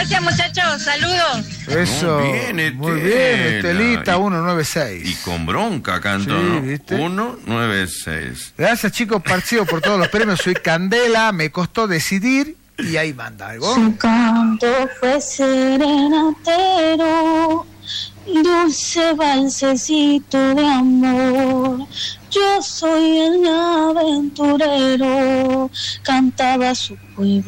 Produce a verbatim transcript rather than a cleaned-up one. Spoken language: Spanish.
Gracias, muchachos. Saludos. Eso. Muy bien, Estela. Muy bien, Estelita, ciento noventa y seis. Y con bronca canto, Sí, ¿no? ¿viste? ciento noventa y seis. Gracias, chicos, participo por todos los premios. Soy Candela, me costó decidir. Y ahí manda algo. Su canto fue serenatero, dulce balsecito de amor. Yo soy el aventurero, cantaba su pueblo.